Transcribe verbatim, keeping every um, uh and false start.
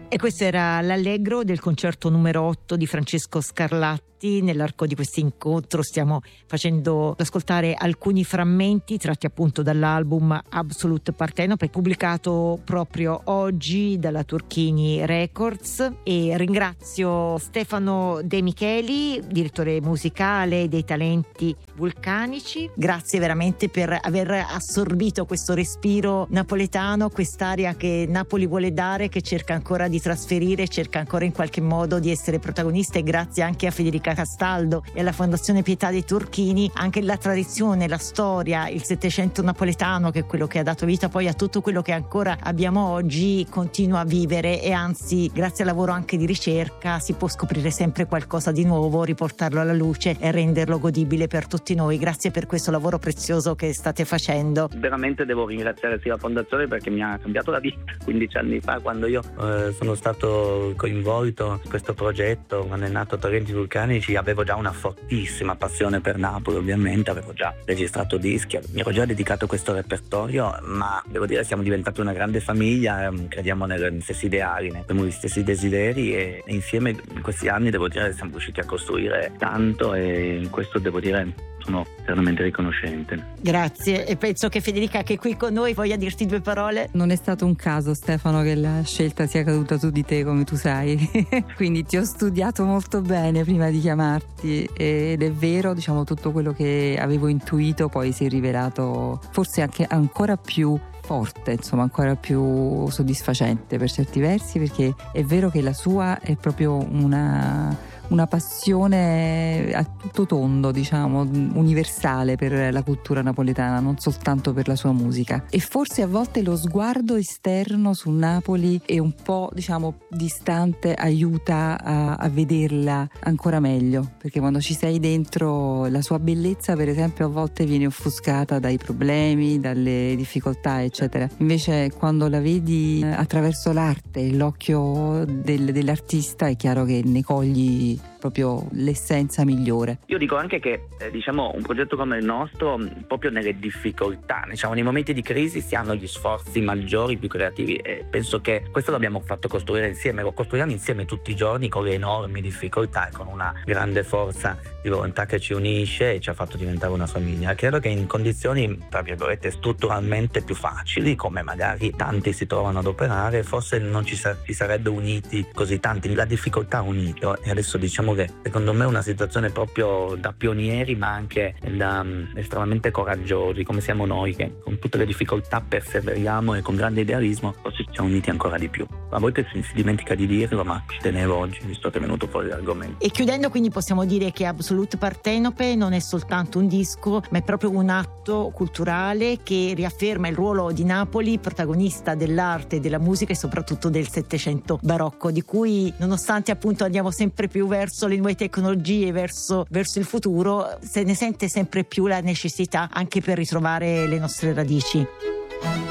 E questo era l'Allegro del concerto numero otto di Francesco Scarlatti. Nell'arco di questo incontro stiamo facendo ascoltare alcuni frammenti tratti appunto dall'album Absolute Partenope, pubblicato proprio oggi dalla Turchini Records, e ringrazio Stefano De Micheli, direttore musicale dei Talenti Vulcanici. Grazie veramente per aver assorbito questo respiro napoletano, quest'aria che Napoli vuole dare, che cerca ancora di trasferire, cerca ancora in qualche modo di essere protagonista, e grazie anche a Federica Castaldo e alla Fondazione Pietà dei Turchini anche la tradizione, la storia, il Settecento napoletano, che è quello che ha dato vita poi a tutto quello che ancora abbiamo oggi, continua a vivere, e anzi grazie al lavoro anche di ricerca si può scoprire sempre qualcosa di nuovo, riportarlo alla luce e renderlo godibile per tutti noi. Grazie per questo lavoro prezioso che state facendo. Veramente devo ringraziare sì la Fondazione, perché mi ha cambiato la vita quindici anni fa, quando io eh, sono stato coinvolto in questo progetto, quando è nato Talenti Vulcanici. Avevo già una fortissima passione per Napoli, ovviamente avevo già registrato dischi, mi ero già dedicato a questo repertorio, ma devo dire siamo diventati una grande famiglia, crediamo negli stessi ideali, abbiamo gli stessi desideri, e insieme in questi anni devo dire siamo riusciti a costruire tanto, e in questo devo dire sono eternamente riconoscente. Grazie, e penso che Federica, che è qui con noi, voglia dirti due parole. Non è stato un caso, Stefano, che la scelta sia caduta su di te, come tu sai. Quindi ti ho studiato molto bene prima di chiamarti, ed è vero, diciamo, tutto quello che avevo intuito poi si è rivelato forse anche ancora più forte, insomma ancora più soddisfacente per certi versi, perché è vero che la sua è proprio una una passione a tutto tondo, diciamo, universale per la cultura napoletana, non soltanto per la sua musica. E forse a volte lo sguardo esterno su Napoli è un po', diciamo, distante, aiuta a, a vederla ancora meglio, perché quando ci sei dentro la sua bellezza, per esempio, a volte viene offuscata dai problemi, dalle difficoltà, eccetera. Invece quando la vedi attraverso l'arte, l'occhio del, dell'artista, è chiaro che ne cogli proprio l'essenza migliore. Io dico anche che eh, diciamo un progetto come il nostro, proprio nelle difficoltà, diciamo nei momenti di crisi, si hanno gli sforzi maggiori, più creativi, e penso che questo l'abbiamo fatto costruire insieme, lo costruiamo insieme tutti i giorni, con le enormi difficoltà e con una grande forza di volontà che ci unisce e ci ha fatto diventare una famiglia. Credo che in condizioni, tra virgolette, strutturalmente più facili, come magari tanti si trovano ad operare, forse non ci, sa- ci sarebbe uniti così tanti, la difficoltà unito, e adesso diciamo che secondo me è una situazione proprio da pionieri, ma anche da um, estremamente coraggiosi, come siamo noi, che con tutte le difficoltà perseveriamo e con grande idealismo, forse ci siamo uniti ancora di più. A volte si, si dimentica di dirlo, ma ci tenevo oggi, visto che è venuto fuori l'argomento. E chiudendo, quindi possiamo dire che Absolute Partenope non è soltanto un disco, ma è proprio un atto culturale che riafferma il ruolo di Napoli, protagonista dell'arte, della musica e soprattutto del Settecento barocco, di cui, nonostante appunto andiamo sempre più verso le nuove tecnologie, verso, verso il futuro, se ne sente sempre più la necessità, anche per ritrovare le nostre radici.